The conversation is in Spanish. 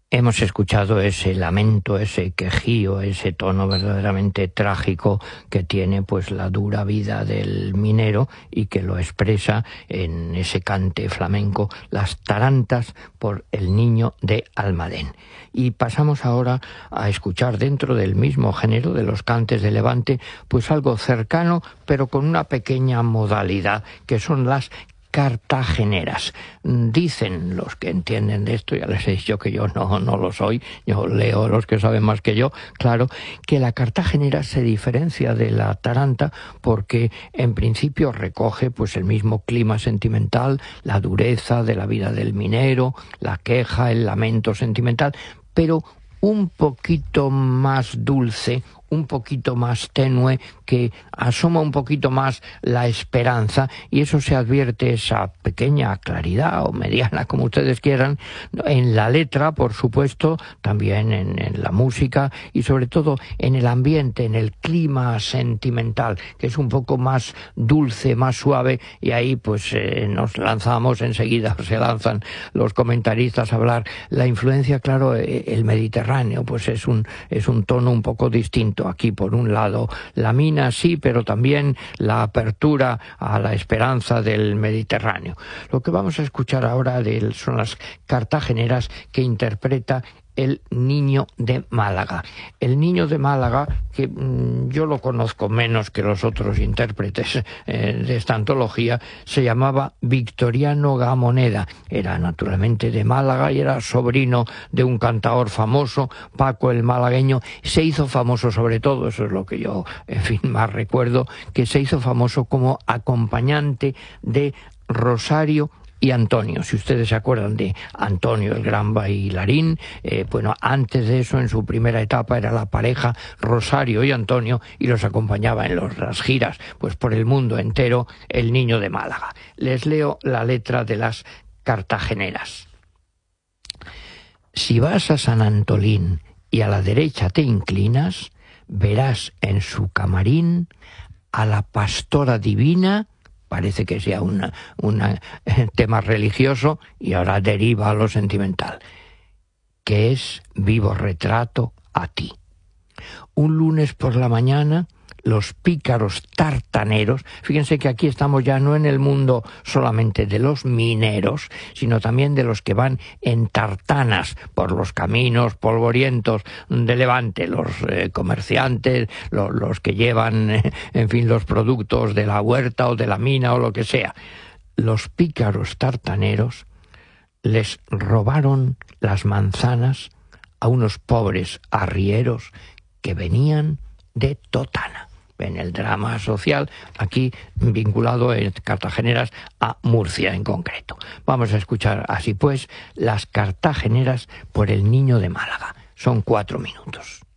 Hemos escuchado ese lamento, ese quejío, ese tono verdaderamente trágico que tiene pues la dura vida del minero y que lo expresa en ese cante flamenco, Las tarantas por el niño de Almadén. Y pasamos ahora a escuchar dentro del mismo género de los cantes de Levante pues algo cercano pero con una pequeña modalidad que son las cartageneras. Dicen los que entienden de esto, ya les he dicho que yo no lo soy, yo leo los que saben más que yo, claro, que la cartagenera se diferencia de la taranta porque en principio recoge pues el mismo clima sentimental, la dureza de la vida del minero, la queja, el lamento sentimental, pero un poquito más dulce, un poquito más tenue, que asoma un poquito más la esperanza, y eso se advierte, esa pequeña claridad o mediana, como ustedes quieran, en la letra, por supuesto, también en la música y sobre todo en el ambiente, en el clima sentimental, que es un poco más dulce, más suave, y ahí pues nos lanzamos enseguida, se lanzan los comentaristas a hablar. La influencia, claro, el Mediterráneo, pues es un tono un poco distinto. Aquí, por un lado, la mina sí, pero también la apertura a la esperanza del Mediterráneo. Lo que vamos a escuchar ahora son las cartageneras que interpreta el Niño de Málaga. El Niño de Málaga, que yo lo conozco menos que los otros intérpretes de esta antología, se llamaba Victoriano Gamoneda. Era naturalmente de Málaga y era sobrino de un cantaor famoso, Paco el Malagueño. Se hizo famoso sobre todo, eso es lo que yo, en fin, más recuerdo, que se hizo famoso como acompañante de Rosario y Antonio. Si ustedes se acuerdan de Antonio, el gran bailarín, bueno, antes de eso, en su primera etapa, era la pareja Rosario y Antonio, y los acompañaba en las giras pues por el mundo entero, el Niño de Málaga. Les leo la letra de las cartageneras. Si vas a San Antolín y a la derecha te inclinas, verás en su camarín a la pastora divina. Parece que sea un tema religioso y ahora deriva a lo sentimental, que es vivo retrato a ti. Un lunes por la mañana, los pícaros tartaneros, fíjense que aquí estamos ya no en el mundo solamente de los mineros, sino también de los que van en tartanas por los caminos polvorientos de Levante, los comerciantes, los que llevan, en fin, los productos de la huerta o de la mina o lo que sea. Los pícaros tartaneros les robaron las manzanas a unos pobres arrieros que venían de Totana. En el drama social, aquí vinculado en cartageneras a Murcia en concreto. Vamos a escuchar así pues las cartageneras por el Niño de Málaga. Son 4 minutos.